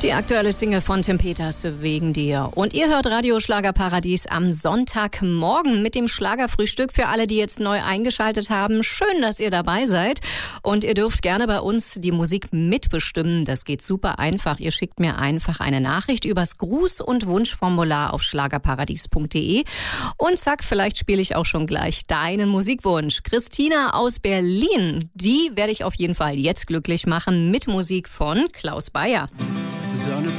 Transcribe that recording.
Die aktuelle Single von Tim Peters, Wegen dir. Und ihr hört Radio Schlagerparadies am Sonntagmorgen mit dem Schlagerfrühstück. Für alle, die jetzt neu eingeschaltet haben, schön, dass ihr dabei seid. Und ihr dürft gerne bei uns die Musik mitbestimmen. Das geht super einfach. Ihr schickt mir einfach eine Nachricht übers Gruß- und Wunschformular auf schlagerparadies.de. Und zack, vielleicht spiele ich auch schon gleich deinen Musikwunsch. Christina aus Berlin, die werde ich auf jeden Fall jetzt glücklich machen mit Musik von Klaus Bayer. Sonne